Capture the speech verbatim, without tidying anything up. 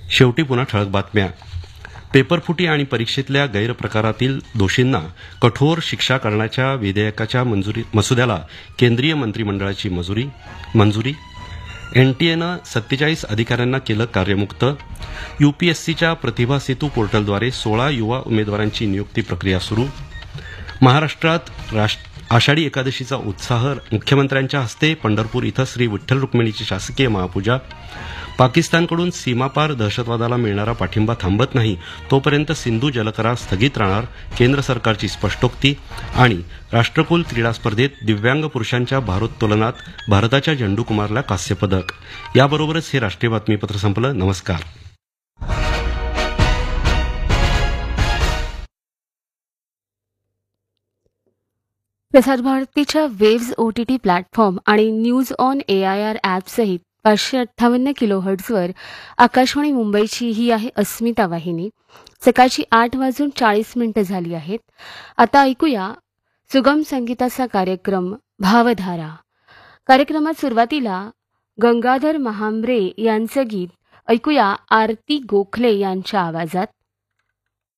शेवटी पुन्हा ठळक बातम्या. पेपरफुटी आणि परीक्षेतल्या गैरप्रकारातील दोषींना कठोर शिक्षा करण्याच्या विधेयकाच्या मंजुरी मसुद्याला केंद्रीय मंत्रिमंडळाची मंजुरी मंजुरी एनटीएनं सत्तेचाळीस अधिकाऱ्यांना केलं कार्यमुक्त. यूपीएससीच्या प्रतिभा सेतू पोर्टलद्वारे सोळा युवा उमेदवारांची नियुक्ती प्रक्रिया सुरू. महाराष्ट्रात आषाढी एकादशीचा उत्साह. मुख्यमंत्र्यांच्या हस्ते पंढरपूर इथं श्री विठ्ठल रुक्मिणीची शासकीय महापूजा. पाकिस्तानकडून सीमापार दहशतवादाला मिळणारा पाठिंबा थांबत नाही तोपर्यंत सिंधू जलकरार स्थगित राहणार, केंद्र सरकारची स्पष्टोक्ती. आणि राष्ट्रकुल क्रीडा स्पर्धेत दिव्यांग पुरुषांच्या भारोत्तोलनात भारताच्या झंडू कुमारला कांस्यपदक. याबरोबरच हे राष्ट्रीय बातमीपत्र संपलं. नमस्कार. प्रसार भारतीच्या वेव्ज ओटीटी प्लॅटफॉर्म आणि न्यूज ऑन एआयआर ॲपसहित पाचशे अठ्ठावन्न किलो हर्ट्झवर आकाशवाणी मुंबईची ही आहे अस्मिता वाहिनी. सकाळची आठ वाजून चाळीस मिनिटं झाली आहेत. आता ऐकूया सुगम संगीताचा कार्यक्रम भावधारा. कार्यक्रमात सुरुवातीला गंगाधर महांब्रे यांचं गीत ऐकूया आरती गोखले यांच्या आवाजात.